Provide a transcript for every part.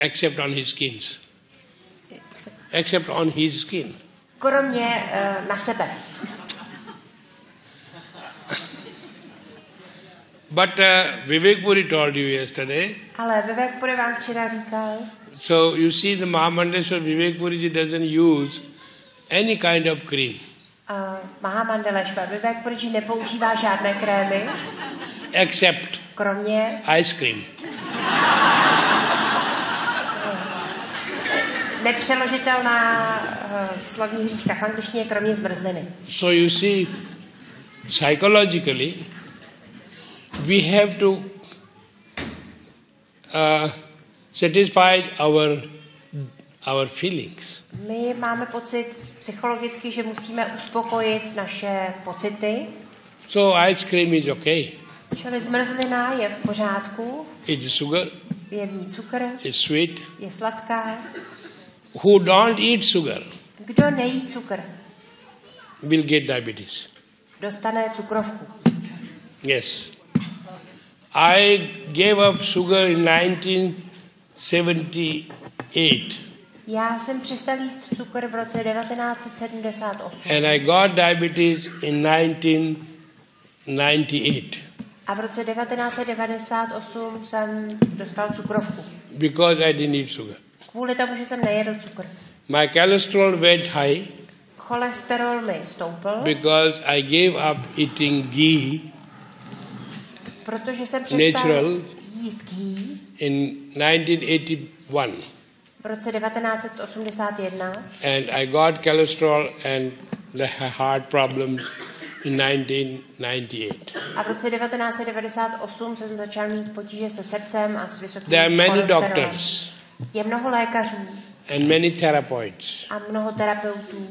Except on his skins. Except on his skin. Kromě na sebe. But Vivek Puri told you yesterday. Ale Vivek Puri vám včera říkal. So you see the Mahamandaleshwar Vivek Puriji doesn't use any kind of cream. Mahamandaleshwar Vivek Puriji nepoužívá žádné krémy. Except kromě ice cream. nepřeložitelná slovní hříčka v angličtině kromě zmrzliny. So you see, psychologically, we have to satisfy our feelings. My máme pocit psychologicky, že musíme uspokojit naše pocity. So ice cream is okay. Čili zmrzlina je v pořádku. It's sugar. Je v ní cukr. It's sweet. Je sladká. Who don't eat sugar Kdo nejí cukr, will get diabetes. dostane cukrovku. Yes. I gave up sugar in 1978. Já jsem přestal jíst cukr v roce 1978. And I got diabetes in 1998. A v roce 1998 jsem dostal cukrovku. Because I didn't eat sugar. Kvůli tomu, že jsem nejedl cukr. My cholesterol went high. Cholesterol mi stoupl. Because I gave up eating ghee. Protože jsem přestal natural jíst ghee. In 1981. V roce 1981. And I got cholesterol and the heart problems in 1998. A v roce 1998 jsem začal mít potíže se srdcem a s vysokým There are many cholesterolem. doctors. Je mnoho lékařů. And many therapeutes. A mnoho terapeutů.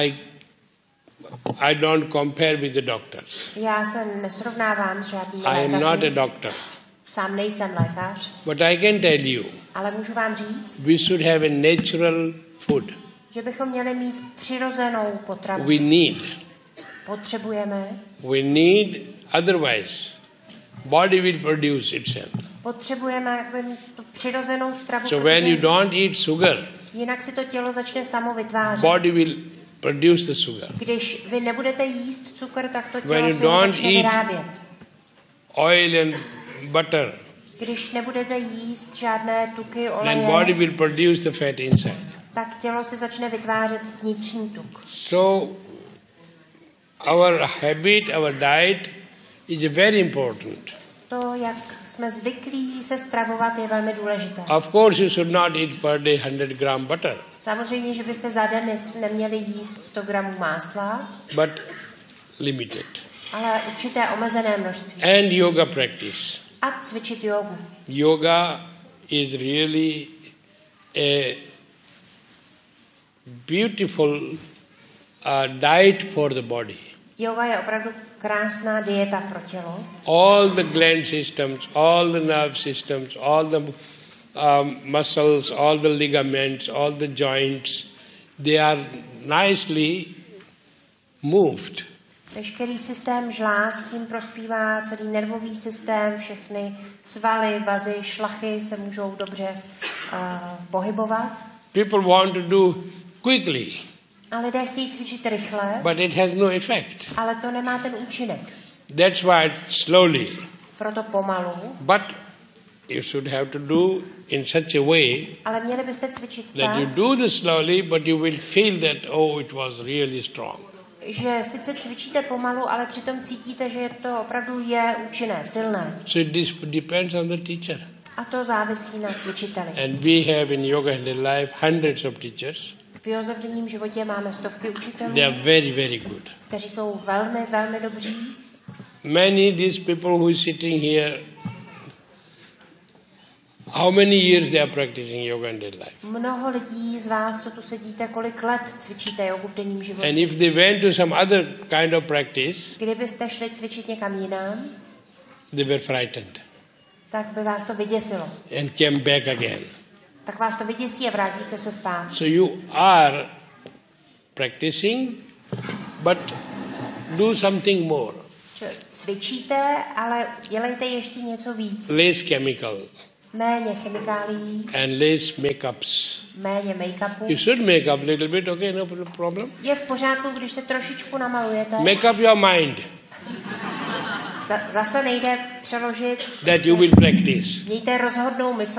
I don't compare with the doctors. Já se nesrovnávám s žádnými I am not a lékaři. doctor. Sám nejsem lékař. But I can tell you, Ale můžu vám říct, we should have a natural food. že bychom měli mít přirozenou potravu. We need. Potřebujeme. We need, otherwise, body will produce itself. Potřebujeme jakby tu přirozenou stravu, So when you don't eat sugar, jinak si to tělo začne samo vytvářet. body will produce the sugar. Když vy nebudete jíst cukr, tak to When tělo you si ho don't začne eat vyrábět. oil and butter, Když nebudete jíst žádné tuky, then body oleje, will produce the fat inside. tak tělo si začne vytvářet vnitřní tuk. So our habit, our diet is very important. To, jak jsme zvyklí se stravovat, je velmi důležité. Of course, you should not eat per day 100 gram butter, Samozřejmě, že byste za den neměli jíst 100 gramů másla, but limited. ale určité omezené množství. And yoga practice. A cvičit jogu. Yoga is really a beautiful diet for the body. Yoga je opravdu krásná dieta pro tělo. All the gland systems, all the nerve systems, all the muscles, all the ligaments, all the joints, they are nicely moved. Veškerý systém žláz tím prospívá, celý nervový systém, všechny svaly, vazy, šlachy se můžou dobře pohybovat. People want to do quickly, A lidé chtějí cvičit rychle, but it has no effect. ale to nemá ten účinek. That's why slowly. Proto pomalu. But you should have to do in such a way Ale měli byste cvičit that you tak, do this slowly, but you will feel that, oh, it was really strong. že sice cvičíte pomalu, ale přitom cítíte, že to opravdu je účinné, silné. So this depends on the teacher. A to závisí na cvičiteli. And we have in Yoga and Life hundreds of teachers. V Josefdenním životě máme stovky učitelů, They are very, very good. kteří jsou velmi, velmi dobří. Many these people who is sitting here, how many years they are practicing Yoga and Life? Mnoho lidí z vás, co tu sedíte, kolik let cvičíte jogu v denním životě. And if they went to some other kind of practice, Kdybyste šli cvičit někam jinam, they were frightened tak by vás to vyděsilo. and came back again. Tak vás to vyděsí a vrátíte se zpátky. So you are practicing, but do something more. Cvičíte, ale dělejte ještě něco víc. Less chemical. méně chemikálií, and less makeups. méně make-upu. You should make up a little bit, okay, no problem. Je v pořádku, když se trošičku namalujete. Make up your mind Zase nejde přeložit. that you will practice. Mějte rozhodnou mysl,